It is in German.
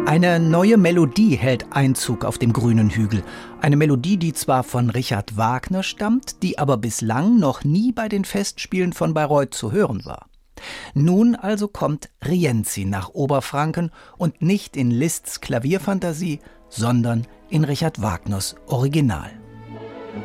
Eine neue Melodie hält Einzug auf dem grünen Hügel. Eine Melodie, die zwar von Richard Wagner stammt, die aber bislang noch nie bei den Festspielen von Bayreuth zu hören war. Nun also kommt Rienzi nach Oberfranken und nicht in Liszts Klavierfantasie, sondern in Richard Wagners Original.